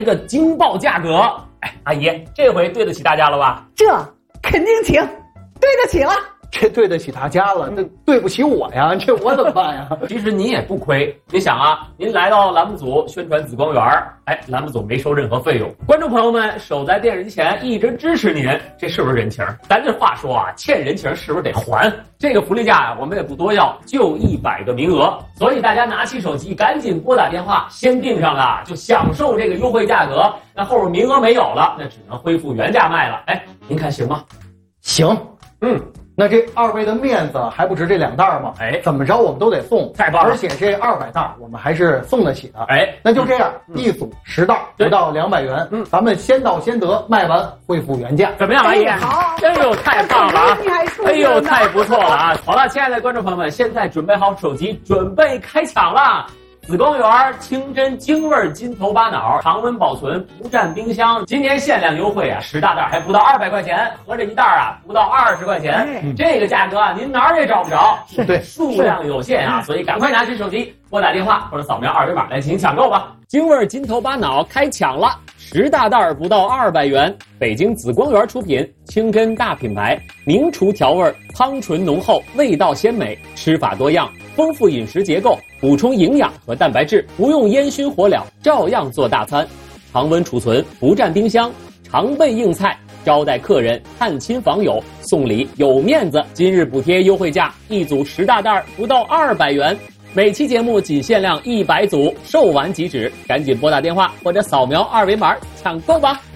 这个惊爆价格。哎，阿姨，这回对得起大家了吧？ 这肯定请，对得起了。 这对得起大家了，这对不起我呀，这我怎么办呀？ 其实您也不亏，你想啊，您来到栏目组宣传紫光园，哎，栏目组没收任何费用，观众朋友们守在电视机前一直支持您，这是不是人情？咱这话说啊，欠人情是不是得还？这个福利价啊，我们也不多要，就100个名额，所以大家拿起手机赶紧拨打电话，先订上了就享受这个优惠价格。那后边名额没有了，那只能恢复原价卖了。哎，您看行吗？ 行，那这2位的面子还不值这2袋吗？ 哎， 怎么着我们都得送， 太棒了！ 而且这200袋我们还是送得起的。 哎， 那就这样，一组10袋，不到200元。咱们先到先得，卖完恢复原价， 怎么样，阿姨？ 好， 哎呦，太棒了啊！ 你还说哎呦，太不错了啊！好了，亲爱的观众朋友们，现在准备好手机，准备开抢了。紫光园清真京味金头巴脑，常温保存，不占冰箱。今年限量优惠啊，10大袋还不到200块钱，合着1袋啊不到20块钱。这个价格啊，您哪儿也找不着。 对， 数量有限啊，所以赶快拿起手机拨打电话或者扫描2维码来进行抢购吧。京味金头巴脑开抢了，10大袋不到200元。北京紫光园出品，清真大品牌，名厨调味，汤醇浓厚，味道鲜美，吃法多样，丰富饮食结构，补充营养和蛋白质，不用烟熏火燎，照样做大餐。常温储存，不占冰箱，常备硬菜，招待客人、探亲访友，送礼有面子。今日补贴优惠价，一组10大袋不到200元。每期节目仅限量100组，售完即止，赶紧拨打电话或者扫描2维码抢购吧。